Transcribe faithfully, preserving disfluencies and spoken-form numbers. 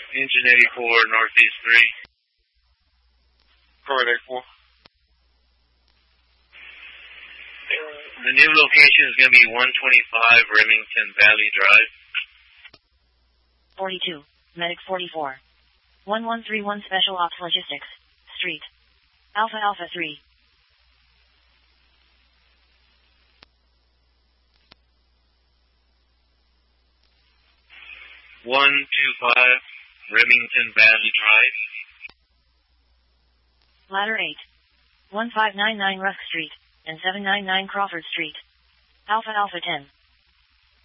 Engine eighty-four, Northeast three. Correct eighty-four. The new location is going to be one twenty-five Remington Valley Drive. forty-two, Medic forty-four. one one three one Special Ops Logistics, Street. Alpha Alpha three. one two five Remington Valley Drive. Ladder eight. one five nine nine Rusk Street, and seven nine nine Crawford Street. Alpha Alpha ten.